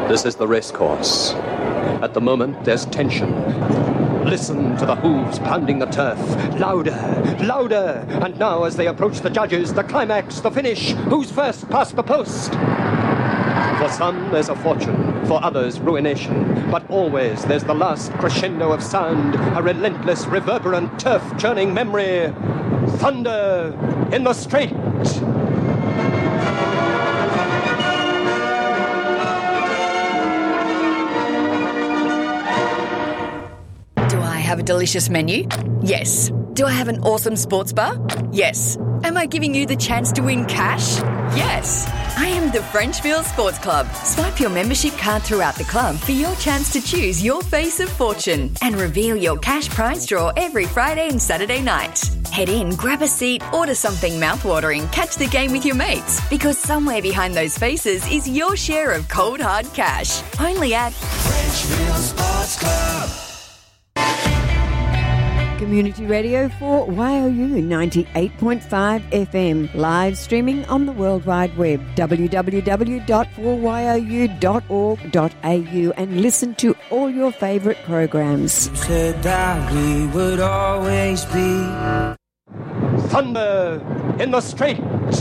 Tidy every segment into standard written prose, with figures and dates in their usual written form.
This is the racecourse. At the moment, there's tension. Listen to the hooves pounding the turf. Louder, louder. And now, as they approach the judges, the climax, the finish. Who's first past the post? For some, there's a fortune. For others, ruination. But always, there's the last crescendo of sound. A relentless, reverberant, turf-churning memory. Thunder in the Straight. Have a delicious menu? Yes. Do I have an awesome sports bar? Yes. Am I giving you the chance to win cash? Yes. I am the Frenchville Sports Club. Swipe your membership card throughout the club for your chance to choose your face of fortune and reveal your cash prize draw every Friday and Saturday night. Head in, grab a seat, order something mouthwatering, catch the game with your mates, because somewhere behind those faces is your share of cold hard cash. Only at Frenchville Sports Club. Community radio for YOU 98.5 FM. Live streaming on the World Wide Web. www.4you.org.au and listen to all your favourite programs. You said that we would always be. Thunder in the Straight.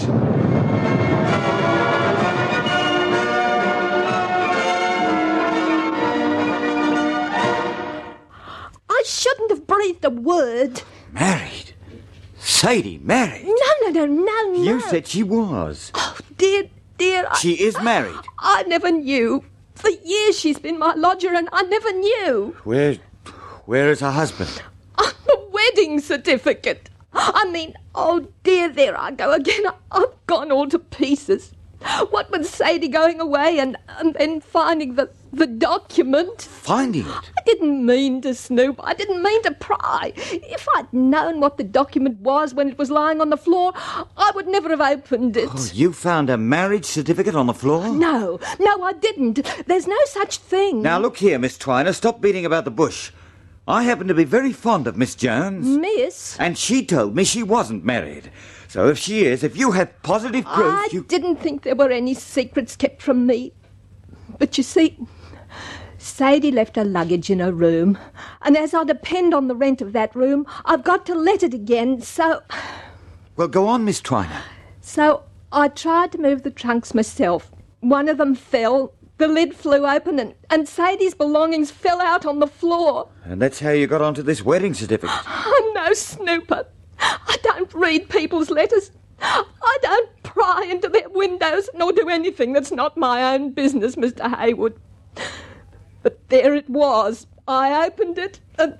I shouldn't have breathed a word. Married? Sadie married? No. You said she was. Oh, dear. She is married? I never knew. For years she's been my lodger and I never knew. Where is her husband? The wedding certificate. I mean, oh dear, there I go again. I've gone all to pieces. What with Sadie going away and then finding the document. Finding it? I didn't mean to snoop. I didn't mean to pry. If I'd known what the document was when it was lying on the floor, I would never have opened it. Oh, you found a marriage certificate on the floor? No, I didn't. There's no such thing. Now, look here, Miss Twiner, stop beating about the bush. I happen to be very fond of Miss Jones. Miss? And she told me she wasn't married. So if she is, if you have positive proof, I didn't think there were any secrets kept from me. But you see, Sadie left her luggage in her room, and as I depend on the rent of that room, I've got to let it again, so... Well, go on, Miss Twiner. So I tried to move the trunks myself. One of them fell, the lid flew open, and Sadie's belongings fell out on the floor. And that's how you got onto this wedding certificate. I'm no snooper. I don't read people's letters. I don't pry into their windows nor do anything that's not my own business, Mr. Haywood. But there it was. I opened it and...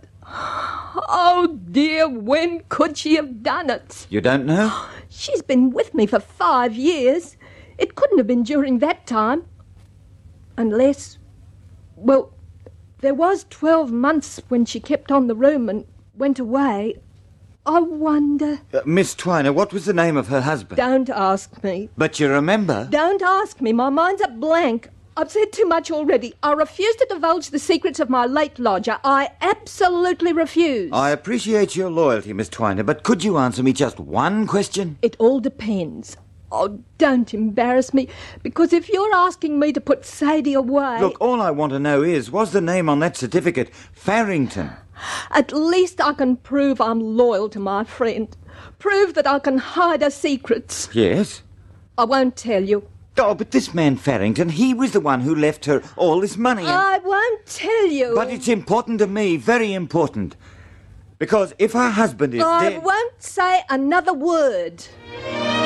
Oh, dear, when could she have done it? You don't know? She's been with me for 5 years. It couldn't have been during that time. Unless... Well, there was 12 months when she kept on the room and went away. I wonder... Miss Twiner, what was the name of her husband? Don't ask me. But you remember? Don't ask me. My mind's a blank. I've said too much already. I refuse to divulge the secrets of my late lodger. I absolutely refuse. I appreciate your loyalty, Miss Twiner, but could you answer me just one question? It all depends. Oh, don't embarrass me, because if you're asking me to put Sadie away... Look, all I want to know is, was the name on that certificate Farrington? At least I can prove I'm loyal to my friend. Prove that I can hide her secrets. Yes? I won't tell you. Oh, but this man Farrington, he was the one who left her all this money. I won't tell you. But it's important to me, very important. Because if her husband is dead... I won't say another word.